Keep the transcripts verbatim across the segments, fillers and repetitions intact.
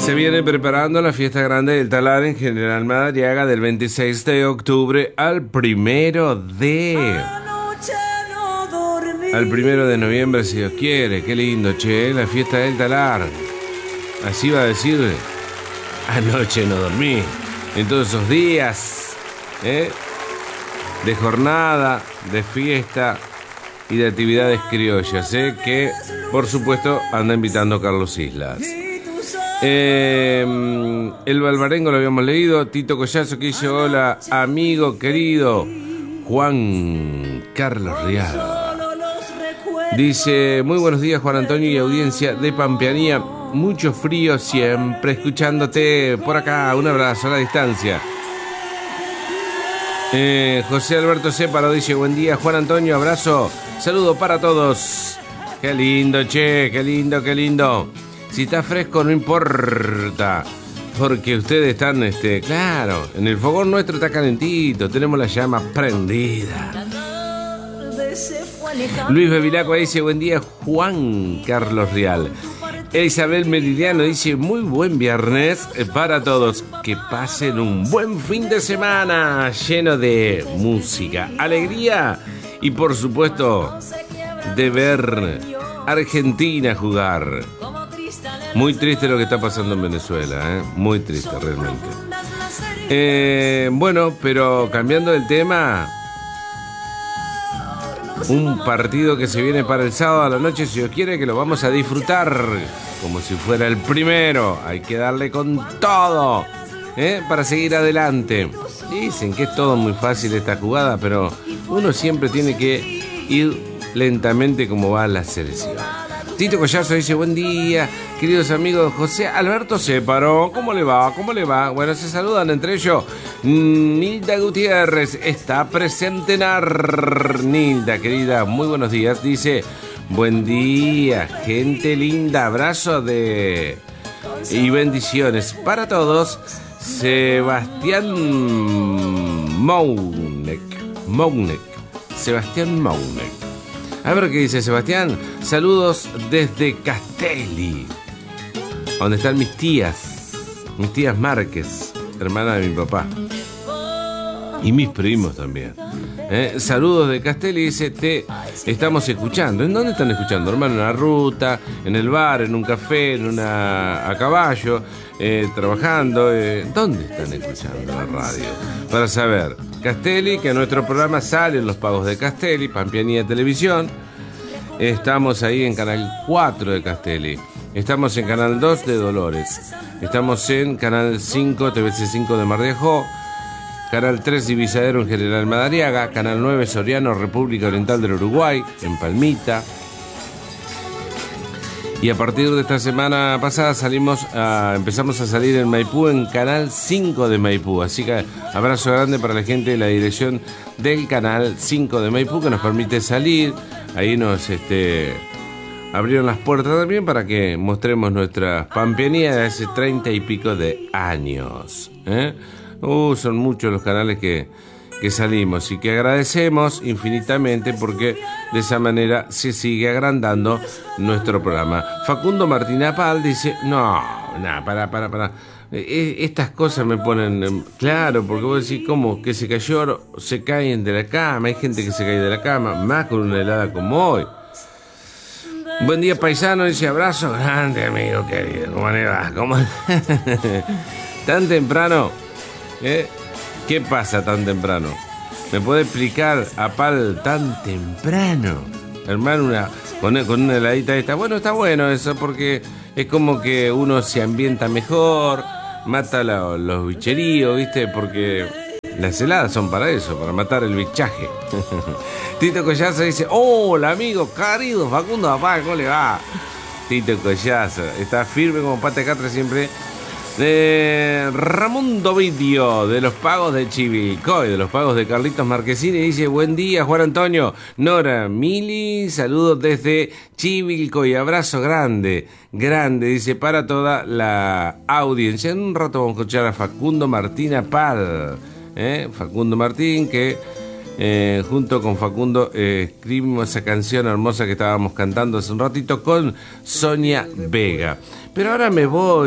Se viene preparando la fiesta grande del Talar en General Madariaga del veintiséis de octubre al primero de... Al primero de noviembre, si Dios quiere. Qué lindo, che, la fiesta del Talar. Así va a decir, anoche no dormí. En todos esos días, ¿eh? de jornada, de fiesta y de actividades criollas, ¿eh? que por supuesto anda invitando Carlos Islas. Eh, el Balvarengo lo habíamos leído. Tito Collazo que dice: hola amigo querido Juan Carlos Rial. Dice: muy buenos días Juan Antonio y audiencia de Pampeanía. Mucho frío siempre escuchándote por acá. Un abrazo a la distancia. eh, José Alberto Céparo dice: buen día Juan Antonio, abrazo, saludo para todos. Qué lindo, che, qué lindo, qué lindo. Si está fresco no importa, porque ustedes están, este, claro, en el fogón nuestro está calentito, tenemos la llama prendida. Luis Bevilacqua dice: buen día Juan Carlos Rial. Isabel Meridiano dice: muy buen viernes para todos, que pasen un buen fin de semana lleno de música, alegría y por supuesto de ver Argentina jugar. Muy triste lo que está pasando en Venezuela, ¿eh? Muy triste realmente. Eh, bueno, pero cambiando el tema, un partido que se viene para el sábado a la noche, si Dios quiere, que lo vamos a disfrutar como si fuera el primero. Hay que darle con todo, ¿eh? para seguir adelante. Dicen que es todo muy fácil esta jugada, pero uno siempre tiene que ir lentamente como va la selección. Tito Collazo dice: buen día, queridos amigos. José Alberto Céparo, ¿cómo le va? ¿Cómo le va? Bueno, se saludan entre ellos. Nilda Gutiérrez está presente en Ar... Nilda, querida, muy buenos días. Dice: buen día, gente linda, abrazo de... y bendiciones para todos. Sebastián Mounek. Mounek. Sebastián Mounek. A ver qué dice Sebastián. Saludos desde Castelli, donde están mis tías, mis tías Márquez, hermana de mi papá, y mis primos también. Eh, saludos de Castelli, dice: te estamos escuchando. ¿En dónde están escuchando, hermano? En la ruta, en el bar, en un café, en una a caballo, eh, trabajando. Eh, ¿Dónde están escuchando la radio? Para saber. Castelli, que nuestro programa sale en los pagos de Castelli, Pampeanía Televisión. Estamos ahí en Canal cuatro de Castelli. Estamos en Canal dos de Dolores. Estamos en Canal cinco, T V C cinco de Mar de Ajó. Canal tres Divisadero en General Madariaga. Canal nueve Soriano, República Oriental del Uruguay, en Palmita. Y a partir de esta semana pasada salimos a, empezamos a salir en Maipú, en Canal cinco de Maipú. Así que abrazo grande para la gente de la dirección del Canal cinco de Maipú, que nos permite salir. Ahí nos este, abrieron las puertas también para que mostremos nuestra pampeanía de hace treinta y pico de años. ¿eh? Uh, son muchos los canales que... que salimos y que agradecemos infinitamente, porque de esa manera se sigue agrandando nuestro programa. Facundo Martina Pal dice: no, nada, para, para, para. Estas cosas me ponen claro, porque vos decís, ¿cómo? Que se cayó, se caen de la cama. Hay gente que se cae de la cama, más con una helada como hoy. Buen día, paisano, dice: abrazo grande, amigo querido. ¿Cómo le va? ¿Cómo? Tan temprano, ¿eh? ¿Qué pasa tan temprano? ¿Me puede explicar a Pal tan temprano? Hermano, una, con, con una heladita esta. Bueno, está bueno eso, porque es como que uno se ambienta mejor, mata la, los bicheríos, ¿viste? Porque las heladas son para eso, para matar el bichaje. Tito Collazo dice: hola amigo, querido Facundo Papá, ¿cómo le va? Tito Collazo, está firme como pata de catra siempre. De Ramón Dovidio, de los pagos de Chivilcoy, de los pagos de Carlitos Marquesini, dice: buen día Juan Antonio, Nora, Mili, saludos desde Chivilcoy, abrazo grande, grande, dice, para toda la audiencia. En un rato vamos a escuchar a Facundo Martina Pal, ¿eh? Facundo Martín, que eh, junto con Facundo eh, escribimos esa canción hermosa que estábamos cantando hace un ratito con Sonia Vega. Pero ahora me voy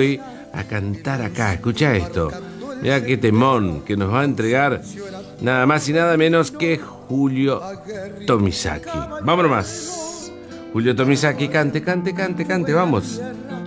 a cantar acá. Escucha esto. Mira qué temón que nos va a entregar nada más y nada menos que Julio Tomizaki. Vámonos más. Julio Tomizaki, cante, cante, cante, cante, vamos.